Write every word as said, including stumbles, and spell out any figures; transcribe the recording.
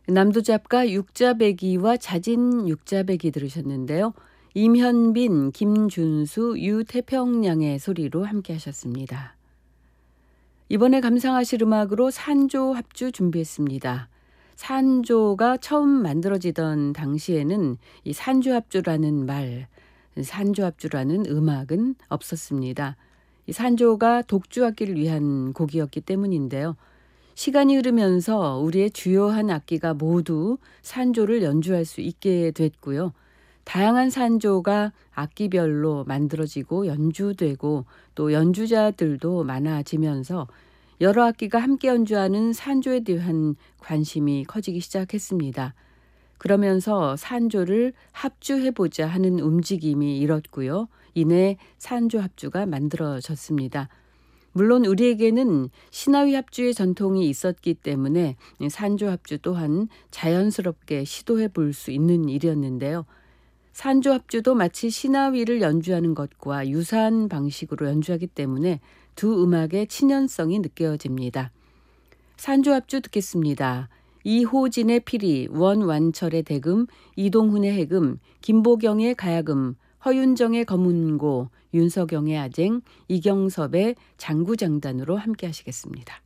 남도잡가 육자배기와 자진 육자배기 들으셨는데요. 임현빈, 김준수, 유태평양의 소리로 함께 하셨습니다. 이번에 감상하실 음악으로 산조 합주 준비했습니다. 산조가 처음 만들어지던 당시에는 이 산조 합주라는 말, 산조 합주라는 음악은 없었습니다. 이 산조가 독주악기를 위한 곡이었기 때문인데요. 시간이 흐르면서 우리의 주요한 악기가 모두 산조를 연주할 수 있게 됐고요. 다양한 산조가 악기별로 만들어지고 연주되고 또 연주자들도 많아지면서 여러 악기가 함께 연주하는 산조에 대한 관심이 커지기 시작했습니다. 그러면서 산조를 합주해보자 하는 움직임이 일었고요. 이내 산조 합주가 만들어졌습니다. 물론 우리에게는 신화위 합주의 전통이 있었기 때문에 산조 합주 또한 자연스럽게 시도해 볼 수 있는 일이었는데요. 산조 합주도 마치 신화위를 연주하는 것과 유사한 방식으로 연주하기 때문에 두 음악의 친연성이 느껴집니다. 산조 합주 듣겠습니다. 이호진의 피리, 원완철의 대금, 이동훈의 해금, 김보경의 가야금, 허윤정의 검은고, 윤석영의 아쟁, 이경섭의 장구장단으로 함께 하시겠습니다.